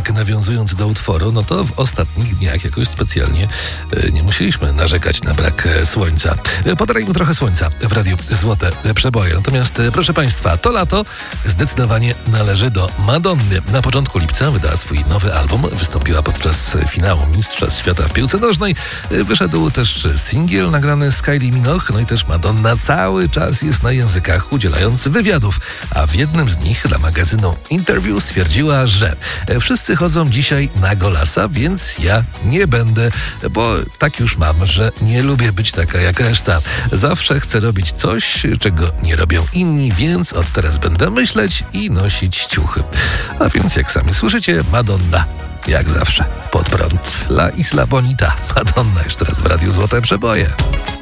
tak nawiązując do utworu, no to w ostatnich dniach jakoś specjalnie nie musieliśmy narzekać na brak słońca. Podarujmy trochę słońca w Radiu Złote Przeboje. Natomiast proszę Państwa, to lato zdecydowanie należy do Madonny. Na początku lipca wydała swój nowy album, wystąpiła podczas finału Mistrzostw Świata w piłce nożnej. Wyszedł też singiel nagrany z Kylie Minogue, no i też Madonna cały czas jest na językach, udzielając wywiadów, a w jednym z nich dla magazynu Interview stwierdziła, że wszyscy chodzą dzisiaj na golasa, więc ja nie będę, bo tak już mam, że nie lubię być taka jak reszta. Zawsze chcę robić coś, czego nie robią inni, więc od teraz będę myśleć i nosić ciuchy. A więc jak sami słyszycie, Madonna jak zawsze pod prąd. La Isla Bonita. Madonna już teraz w Radiu Złote Przeboje.